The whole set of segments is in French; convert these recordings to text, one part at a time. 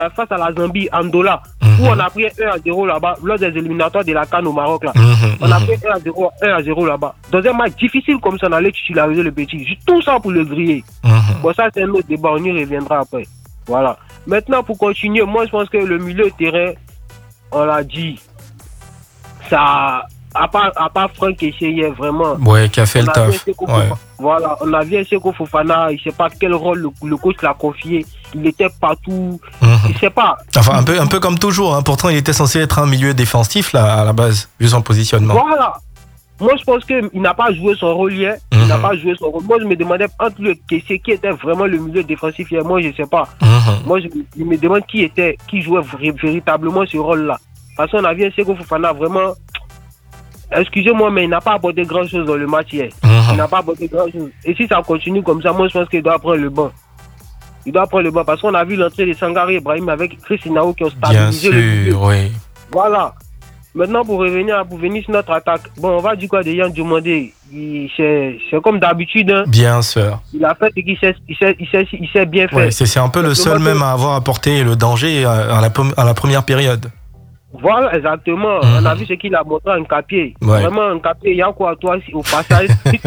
face à la Zambie, Andola, où on a pris 1-0 là-bas, lors des éliminatoires de la CAN au Maroc. Là. On a pris 1-0 là-bas. Dans un match difficile comme ça, on allait titulariser le petit. Juste tout ça pour le griller. Bon, ça, c'est un autre débat, on y reviendra après. Voilà. Maintenant, pour continuer, moi, je pense que le milieu de terrain, on l'a dit, ça... À part Franck Essayé, vraiment. Ouais, qui a fait le taf. Ouais. Voilà, on a vu Seko Fofana, il ne sait pas quel rôle le coach l'a confié. Il était partout, il ne sait pas. Enfin, un peu comme toujours. Hein. Pourtant, il était censé être un milieu défensif là, à la base, vu son positionnement. Voilà. Moi, je pense qu'il n'a pas joué son rôle hier. Il n'a pas joué son rôle. Moi, je me demandais entre le Kessé, qui était vraiment le milieu défensif hier. Moi, je ne sais pas. Moi, je me demande qui jouait véritablement ce rôle-là. Parce qu'on a vu Seko Fofana vraiment... Excusez-moi, mais il n'a pas apporté grand-chose dans le match hier. Il n'a pas apporté grand-chose. Et si ça continue comme ça, moi, je pense qu'il doit prendre le banc. Il doit prendre le banc parce qu'on a vu l'entrée de Sangaré Ibrahim avec Chris Inao qui ont stabilisé le milieu. Oui. Voilà. Maintenant, pour venir sur notre attaque, bon, on va dire quoi de Yann Diomandé. C'est comme d'habitude. Hein. Bien sûr. Il a fait ce qu'il sait bien faire. Ouais, c'est un peu le seul même à avoir apporté le danger à la première période. Voilà, exactement. On a vu ce qu'il a montré en Capier. Ouais. Vraiment, en Capier, il y a quoi à toi au passage.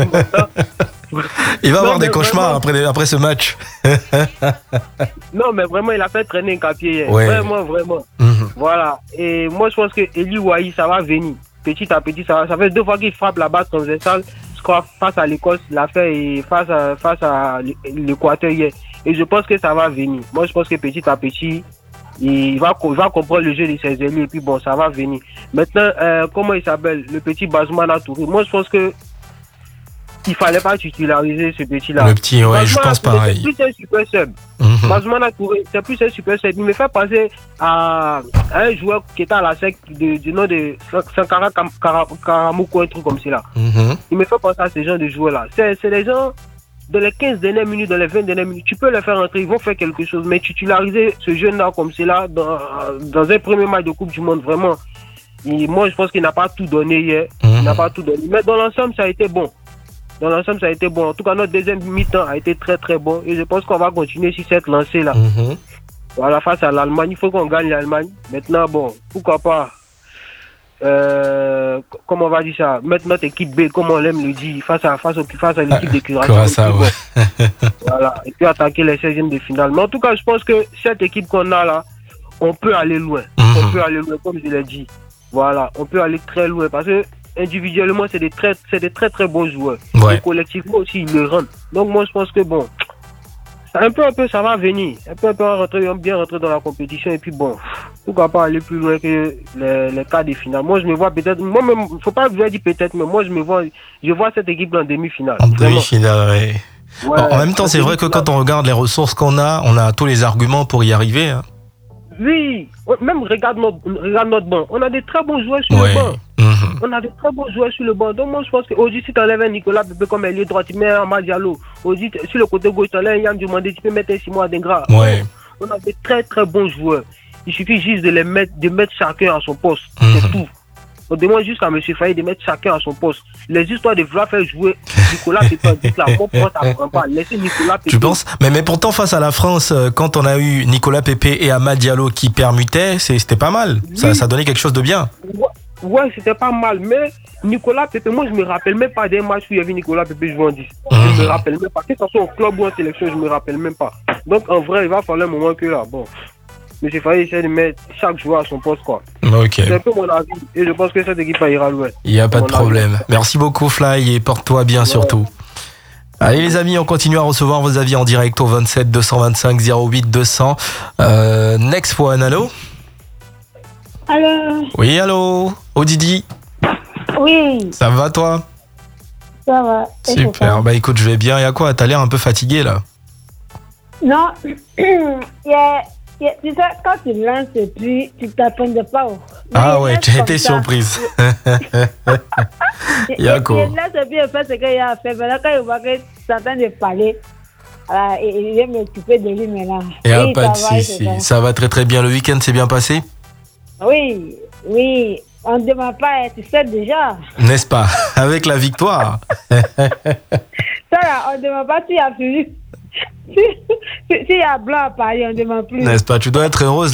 Il va avoir des cauchemars après ce match. Non, mais vraiment, il a fait traîner un Capier. Ouais. Vraiment. Voilà. Et moi, je pense que Eli Wahi, ça va venir. Petit à petit, ça fait 2 fois qu'il frappe la base transversale. Je crois face à l'Écosse, il l'a fait et face à l'Équateur hier. Et je pense que ça va venir. Moi, je pense que petit à petit, il va comprendre le jeu de ses ailiers et puis bon, ça va venir. Maintenant, comment il s'appelle? Le petit Bazmouna Touré. Moi, je pense que il fallait pas titulariser ce petit-là. Le petit, ouais, je pense pareil. C'est plus un super sub. Bazmouna Touré, c'est plus un super sub. Il me fait penser à un joueur qui était à la SEC du nom de Sankara Karamoukou, un truc comme ça. Il me fait penser à ces gens de joueurs-là. C'est les gens... Dans les 15 dernières minutes, dans les 20 dernières minutes, tu peux les faire entrer, ils vont faire quelque chose. Mais titulariser ce jeune-là comme cela dans un premier match de Coupe du Monde, vraiment, moi je pense qu'il n'a pas tout donné hier. Il n'a pas tout donné. Mais dans l'ensemble, ça a été bon. En tout cas, notre deuxième mi-temps a été très très bon. Et je pense qu'on va continuer sur cette lancée-là. Voilà, face à l'Allemagne, il faut qu'on gagne l'Allemagne. Maintenant, bon, pourquoi pas comment on va dire ça, mettre notre équipe B comme on l'aime le dire face à l'équipe de Curaçao. Voilà, et puis attaquer les 16e de finale. Mais en tout cas, je pense que cette équipe qu'on a là, on peut aller loin. On peut aller loin, comme je l'ai dit. Voilà, on peut aller très loin parce que individuellement, c'est des très très bons joueurs. Ouais. Et collectivement aussi, ils le rendent. Donc moi, je pense que bon, un peu, ça va venir. Un peu, on va bien rentrer dans la compétition. Et puis bon, pourquoi pas aller plus loin que les quarts de finale. Moi, je me vois peut-être... Moi-même, faut pas dire peut-être, mais moi, je vois cette équipe en demi-finale. En demi-finale, oui. Ouais, en même temps, c'est vrai que quand on regarde les ressources qu'on a tous les arguments pour y arriver. Hein. Oui, même regarde notre banc. On a des très bons joueurs sur le banc. On a des très bons joueurs sur le banc. Donc moi je pense qu'aujourd'hui si tu enlèves un Nicolas Pepe comme ailier droit, tu mets un Amad Diallo. Aujourd'hui sur le côté gauche tu enlèves un Yann Diomandé, tu peux mettre un Simon Adengra. Ouais. On a des très très bons joueurs. Il suffit juste de mettre chacun à son poste. C'est tout. On demande juste à M. Faye de mettre chacun à son poste. Les histoires de vouloir faire jouer Nicolas Pepe, là, moi, ça ne prend pas. Laissez Nicolas Pepe. Tu penses? Mais pourtant, face à la France, quand on a eu Nicolas Pepe et Amad Diallo qui permutaient, c'était pas mal. Oui. Ça donnait quelque chose de bien. Ouais, c'était pas mal. Mais Nicolas Pepe, moi, je me rappelle même pas des matchs où il y avait Nicolas Pepe jouant en 10. Je me rappelle même pas. Que ce soit au club ou en sélection, je me rappelle même pas. Donc, en vrai, il va falloir un moment que là, bon... Mais il fallait essayer de mettre chaque joueur à son poste, quoi. Ok. C'est un peu mon avis. Et je pense que cette équipe ira loin. Il n'y a pas de problème. Merci beaucoup, Fly, et porte-toi bien surtout. Allez, les amis, on continue à recevoir vos avis en direct au 27 225 08 200. Next one, allô? Allô? Oui, allô? Didi? Oui. Ça va, toi? Ça va. Super. Bah écoute, je vais bien. Et à quoi? T'as l'air un peu fatigué, là? Non. Tu sais, quand tu lances et puis tu t'attendais pas. Ah ouais, tu as été surprise. Yako. Il laisse et puis il fait ce qu'il a fait. Maintenant, quand il voit que tu es en train de parler, il vient m'occuper de lui maintenant. Il n'y a pas de souci. Ça va très très bien. Le week-end s'est bien passé? Oui. On ne demande pas, tu sais déjà. N'est-ce pas? Avec la victoire. Ça là, on ne demande pas, tu as fini. S'il y a blanc à Paris, on ne demande plus. N'est-ce pas? Tu dois être heureuse